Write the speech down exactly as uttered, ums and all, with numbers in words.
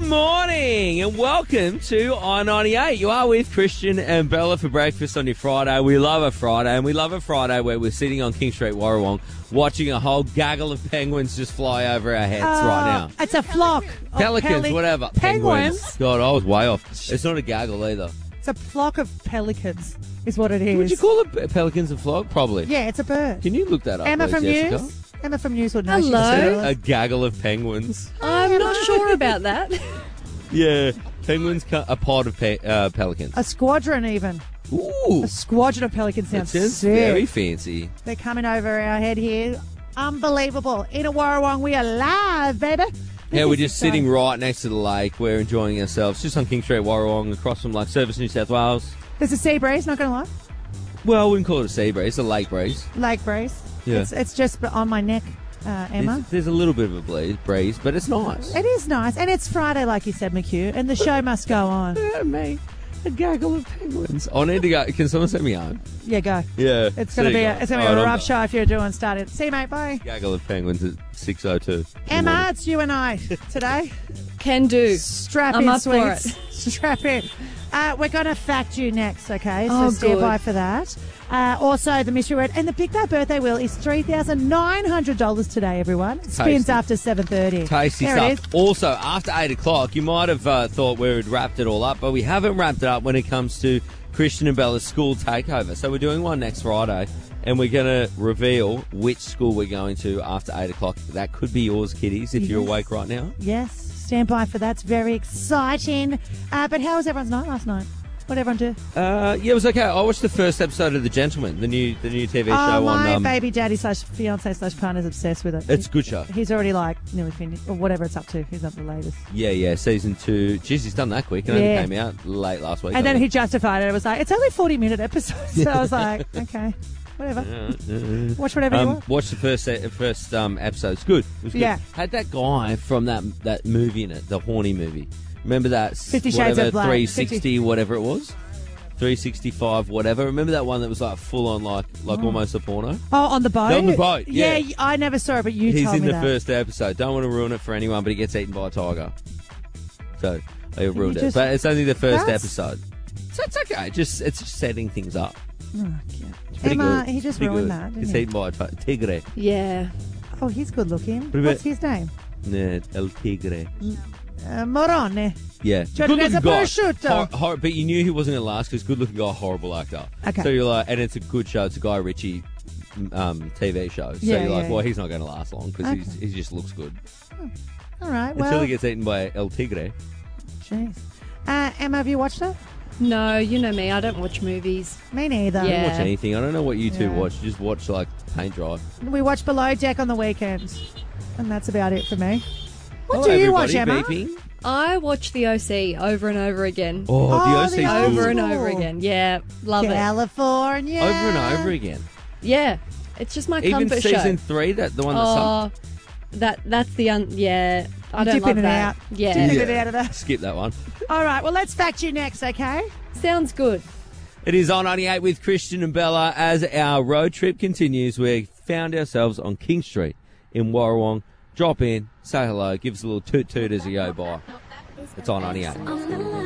morning and welcome to I ninety-eight. You are with Christian and Bella for breakfast on your Friday. We love a Friday, and we love a Friday where we're sitting on King Street, Warrawong, watching a whole gaggle of penguins just fly over our heads Uh, right now. It's a flock. of Pelicans, peli- whatever. Penguins. God, I was way off. It's not a gaggle either. It's a flock of pelicans, is what it is. Would you call it pelicans and flock? Probably. Yeah, it's a bird. Can you look that up, Emma please, from Jessica? News. Emma from News would know. She's Hello. a A journalist. gaggle of penguins. I'm not sure about that. Yeah, penguins, ca- a pod of pe- uh, pelicans. A squadron, even. Ooh, A squadron of pelicans that sounds sounds sick. very fancy. They're coming over our head here. Unbelievable. In a Warrawong, we are live, baby. Yeah, This we're is just exciting. sitting right next to the lake. We're enjoying ourselves, just on King Street, Warrawong, across from like Service New South Wales. There's a sea breeze, not going to lie. Well, I wouldn't call it a sea breeze, it's a lake breeze. Lake breeze. Yeah. It's, it's just on my neck, uh, Emma. There's, there's a little bit of a breeze, breeze, but it's nice. It is nice. And it's Friday, like you said, McHugh, and the show must go on. Yeah, me, a gaggle of penguins. I need to go. Can someone send me home? Yeah, go. Yeah, It's going to be a, it's gonna be All a right, I'm rough done. show if you're doing started. See you, mate. Bye. Gaggle of penguins at six oh two. Emma, it's you and I today. Can do. Strap I'm in, up for sweets. Strap in. Uh, we're going to fact you next, okay? So Oh, stand good. by for that. Uh, also, the mystery word and the Big Bad Birthday Wheel is three thousand nine hundred dollars today, everyone. It spins Tasty. after seven thirty. Tasty there stuff. It is. Also, after eight o'clock, you might have uh, thought we had wrapped it all up, but we haven't wrapped it up when it comes to Christian and Bella's school takeover. So we're doing one next Friday, and we're going to reveal which school we're going to after eight o'clock. That could be yours, kiddies, if you're Yes. awake right now. Yes, stand by for that. It's very exciting. Uh, but how was everyone's night last night? What did everyone do? Uh, yeah, it was okay. I watched the first episode of The Gentleman, the new the new T V Oh, show my on. Um, baby daddy slash fiance slash partner's obsessed with it. it's a good show. He's already like nearly finished, or whatever it's up to. He's up to the latest. Yeah, yeah, season two. Jeez, he's done that quick. It only Yeah. came out late last week. And then I he think. justified it. It was like, it's only forty minute episodes. So I was like, okay, whatever. Watch whatever you Um, want. watched the first se- first um, episode. It's good. It was good. Yeah. Had that guy from that that movie in it, the horny movie. Remember that? s- Fifty Shades whatever, of Black. three sixty, whatever it was. three sixty-five, whatever. Remember that one that was like full on, like like almost a porno? Oh, on the boat? On the boat, yeah. y- I never saw it, but you He's told in me the that. first episode. Don't want to ruin it for anyone, but he gets eaten by a tiger. So they ruined it. just- But it's only the first That's- episode. So it's okay. Just it's just setting things up. Oh, cute. It's pretty Emma, good. he It's just pretty ruined good. that, didn't It's he? eaten by a ti- tigre. Yeah. Oh, he's good looking. What about- What's his name? Yeah, El Tigre. Uh, Morone. Yeah. Jordan has a Good-looking guy. prosciutto. Hor- hor- but you knew he wasn't going to last because good looking guy, horrible actor. Okay. So you're like, and it's a good show. It's a Guy Ritchie um, T V show. So Yeah, you're like, yeah, well, yeah. he's not going to last long because Okay. he's he just looks good. All right, Until well, he gets eaten by El Tigre. jeez. Uh, Emma, have you watched it? No, you know me. I don't watch movies. Me neither. I don't Yeah. watch anything. I don't know what you two Yeah. watch. You just watch like paint dry. We watch Below Deck on the weekends, and that's about it for me. What Hello, do you watch, everybody. Emma? Beeping. I watch the O C over and over again. Oh, Oh, the O C's the good. over and Cool. over again. Yeah, love it. California. Over and over again. Yeah, it's just my Even comfort season show. three, that the one that sucked. Oh, that that's the un. Yeah, I don't Dipping love it that. out. Yeah, Dipping Yeah. it out of that. Skip that one. All right, well, let's fact you next, okay? sounds good. It is on ninety-eight with Christian and Bella as our road trip continues. We found ourselves on King Street in Warrawong. Drop in, say hello, give us a little toot toot as you go by. It's on ninety-eight.